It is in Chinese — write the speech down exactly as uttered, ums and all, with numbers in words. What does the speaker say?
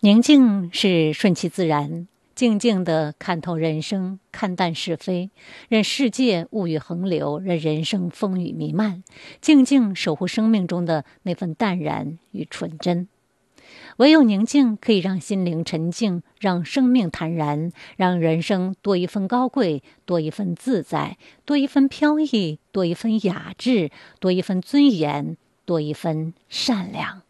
宁静是顺其自然，静静地看透人生，看淡是非，任世界物欲横流，任人生风雨弥漫，静静守护生命中的那份淡然与纯真。唯有宁静可以让心灵沉静，让生命坦然，让人生多一份高贵，多一份自在，多一份飘逸，多一份雅致，多一份尊严，多一份善良。